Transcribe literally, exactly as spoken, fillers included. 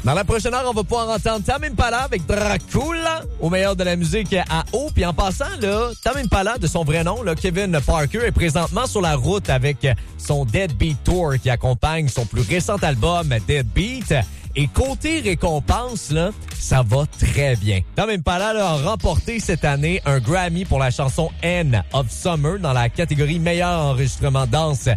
Dans la prochaine heure, on va pouvoir entendre Tame Impala avec Dracula au meilleur de la musique à eau. Puis en passant, là, Tame Impala, de son vrai nom, là, Kevin Parker, est présentement sur la route avec son Deadbeat Tour qui accompagne son plus récent album, Deadbeat. Et côté récompense, là, ça va très bien. Tame Impala là, a remporté cette année un Grammy pour la chanson End of Summer dans la catégorie meilleur enregistrement danse